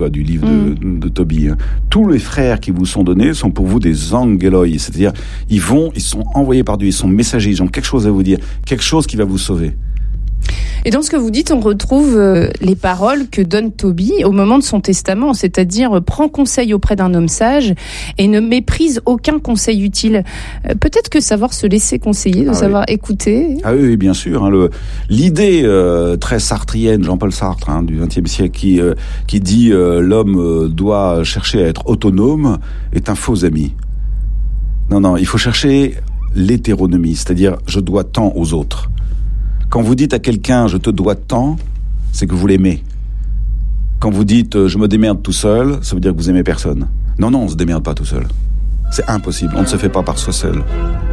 quoi, du livre de Tobie. Tous les frères qui vous sont donnés sont pour vous des angeloi, c'est-à-dire ils sont envoyés par Dieu, ils sont messagers, ils ont quelque chose à vous dire, quelque chose qui va vous sauver. Et dans ce que vous dites, on retrouve les paroles que donne Tobie au moment de son testament, c'est-à-dire prends conseil auprès d'un homme sage et ne méprise aucun conseil utile. Peut-être que savoir se laisser conseiller, de savoir écouter. Ah oui, bien sûr. L'idée très sartrienne, Jean-Paul Sartre, du XXe siècle, qui dit l'homme doit chercher à être autonome, est un faux ami. Non, il faut chercher l'hétéronomie, c'est-à-dire je dois tant aux autres. Quand vous dites à quelqu'un « je te dois tant », c'est que vous l'aimez. Quand vous dites « je me démerde tout seul », ça veut dire que vous aimez personne. Non, on se démerde pas tout seul. C'est impossible, on ne se fait pas par soi seul.